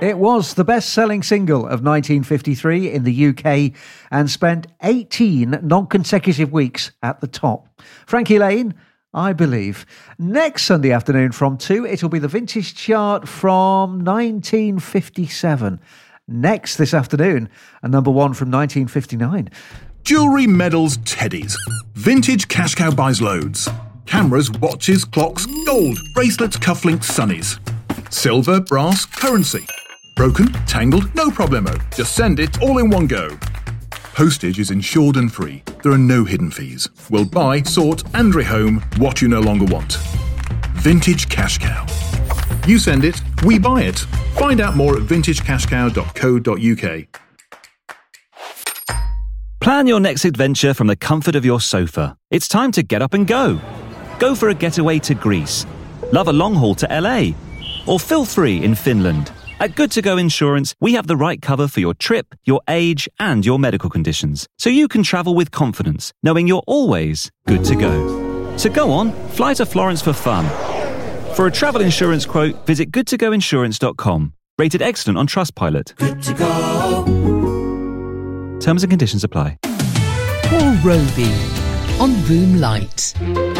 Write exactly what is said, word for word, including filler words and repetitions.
It was the best-selling single of nineteen fifty-three in the U K and spent eighteen non-consecutive weeks at the top. Frankie Lane, I Believe. Next Sunday afternoon from two, it'll be the vintage chart from nineteen fifty-seven. Next this afternoon, a number one from nineteen fifty-nine. Jewellery, medals, teddies. Vintage Cash Cow buys loads. Cameras, watches, clocks, gold, bracelets, cufflinks, sunnies. Silver, brass, currency. Broken, tangled, no problemo. Just send it all in one go. Postage is insured and free. There are no hidden fees. We'll buy, sort and rehome what you no longer want. Vintage Cash Cow. You send it, we buy it. Find out more at vintage cash cow dot co dot uk. Plan your next adventure from the comfort of your sofa. It's time to get up and go. Go for a getaway to Greece. Love a long haul to L A. Or feel free in Finland. At Good To Go Insurance, we have the right cover for your trip, your age, and your medical conditions, so you can travel with confidence, knowing you're always good to go. So go on, fly to Florence for fun. For a travel insurance quote, visit good to go insurance dot com. Rated excellent on Trustpilot. Good to go. Terms and conditions apply. Paul Roby on Boom Light.